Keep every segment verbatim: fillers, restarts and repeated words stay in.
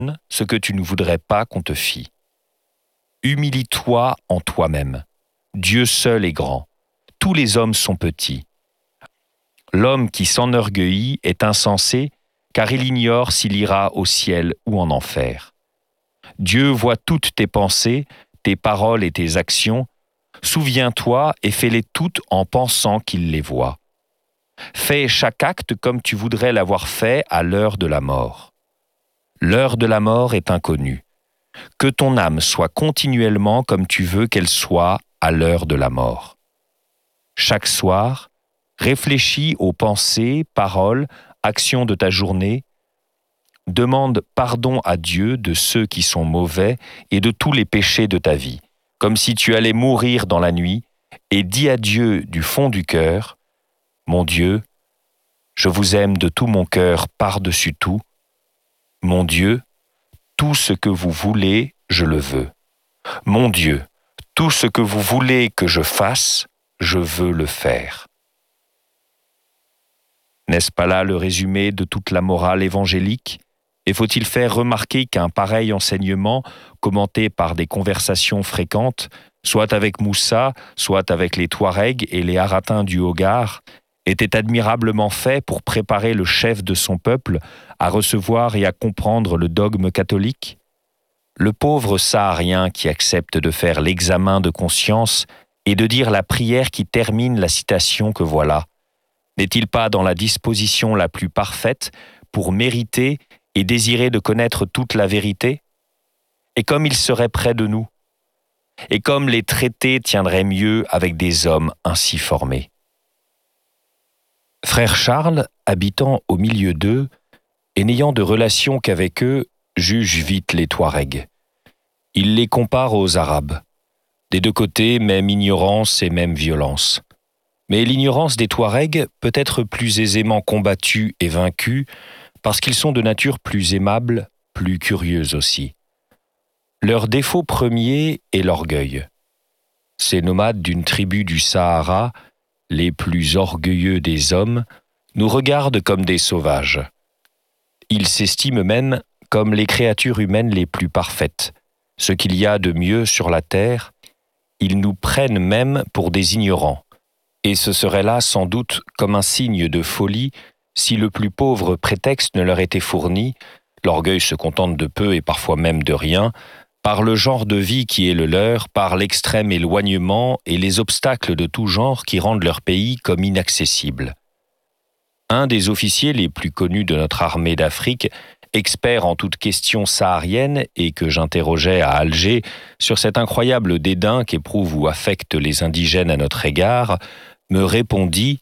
ce que tu ne voudrais pas qu'on te fît. Humilie-toi en toi-même. Dieu seul est grand. Tous les hommes sont petits. L'homme qui s'enorgueillit est insensé, car il ignore s'il ira au ciel ou en enfer. Dieu voit toutes tes pensées, tes paroles et tes actions. Souviens-toi et fais-les toutes en pensant qu'il les voit. Fais chaque acte comme tu voudrais l'avoir fait à l'heure de la mort. L'heure de la mort est inconnue. Que ton âme soit continuellement comme tu veux qu'elle soit à l'heure de la mort. Chaque soir, réfléchis aux pensées, paroles, actions de ta journée. Demande pardon à Dieu de ceux qui sont mauvais et de tous les péchés de ta vie, comme si tu allais mourir dans la nuit, et dis à Dieu du fond du cœur, « Mon Dieu, je vous aime de tout mon cœur par-dessus tout. Mon Dieu, tout ce que vous voulez, je le veux. Mon Dieu, tout ce que vous voulez que je fasse, je veux le faire. » N'est-ce pas là le résumé de toute la morale évangélique ? Et faut-il faire remarquer qu'un pareil enseignement, commenté par des conversations fréquentes, soit avec Moussa, soit avec les Touaregs et les Haratins du Hogar, était admirablement fait pour préparer le chef de son peuple à recevoir et à comprendre le dogme catholique ? Le pauvre saharien qui accepte de faire l'examen de conscience et de dire la prière qui termine la citation que voilà, n'est-il pas dans la disposition la plus parfaite pour mériter et désirer de connaître toute la vérité ? Et comme il serait près de nous, et comme les traités tiendraient mieux avec des hommes ainsi formés. Frère Charles, habitant au milieu d'eux, et n'ayant de relation qu'avec eux, juge vite les Touaregs. Il les compare aux Arabes. Des deux côtés, même ignorance et même violence. Mais l'ignorance des Touaregs peut être plus aisément combattue et vaincue parce qu'ils sont de nature plus aimable, plus curieuse aussi. Leur défaut premier est l'orgueil. Ces nomades d'une tribu du Sahara, les plus orgueilleux des hommes, nous regardent comme des sauvages. Ils s'estiment eux-mêmes comme les créatures humaines les plus parfaites, ce qu'il y a de mieux sur la terre. Ils nous prennent même pour des ignorants. Et ce serait là sans doute comme un signe de folie si le plus pauvre prétexte ne leur était fourni, l'orgueil se contente de peu et parfois même de rien, par le genre de vie qui est le leur, par l'extrême éloignement et les obstacles de tout genre qui rendent leur pays comme inaccessible. Un des officiers les plus connus de notre armée d'Afrique, expert en toute question saharienne et que j'interrogeais à Alger sur cet incroyable dédain qu'éprouvent ou affectent les indigènes à notre égard, me répondit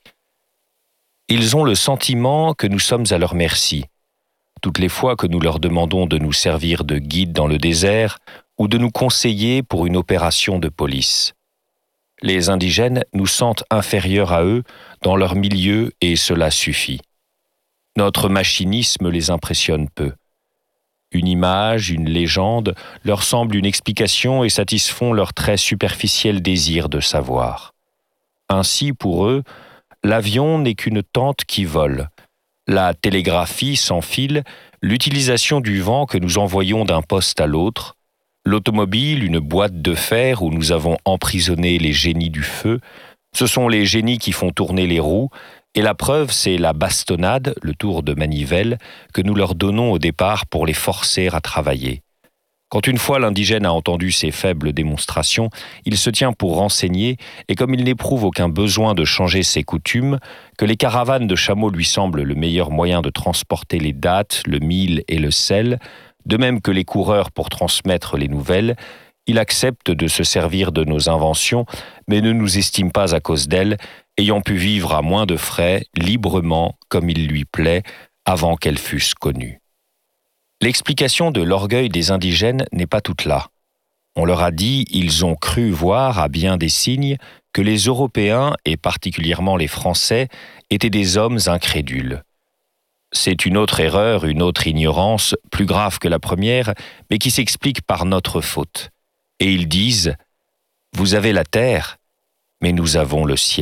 « Ils ont le sentiment que nous sommes à leur merci. Toutes les fois que nous leur demandons de nous servir de guide dans le désert ou de nous conseiller pour une opération de police. Les indigènes nous sentent inférieurs à eux dans leur milieu et cela suffit. Notre machinisme les impressionne peu. Une image, une légende leur semble une explication et satisfont leur très superficiel désir de savoir. Ainsi, pour eux, l'avion n'est qu'une tente qui vole. La télégraphie sans fil, l'utilisation du vent que nous envoyons d'un poste à l'autre, l'automobile, une boîte de fer où nous avons emprisonné les génies du feu, ce sont les génies qui font tourner les roues, et la preuve, c'est la bastonnade, le tour de manivelle, que nous leur donnons au départ pour les forcer à travailler. Quand une fois l'indigène a entendu ces faibles démonstrations, il se tient pour renseigner, et comme il n'éprouve aucun besoin de changer ses coutumes, que les caravanes de chameaux lui semblent le meilleur moyen de transporter les dattes, le mil et le sel, de même que les coureurs pour transmettre les nouvelles, il accepte de se servir de nos inventions, mais ne nous estime pas à cause d'elles, ayant pu vivre à moins de frais, librement, comme il lui plaît, avant qu'elles fussent connues. L'explication de l'orgueil des indigènes n'est pas toute là. On leur a dit, ils ont cru voir à bien des signes que les Européens, et particulièrement les Français, étaient des hommes incrédules. C'est une autre erreur, une autre ignorance, plus grave que la première, mais qui s'explique par notre faute. Et ils disent « Vous avez la terre, mais nous avons le ciel ».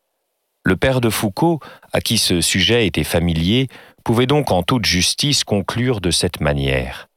Le père de Foucault, à qui ce sujet était familier, pouvait donc en toute justice conclure de cette manière.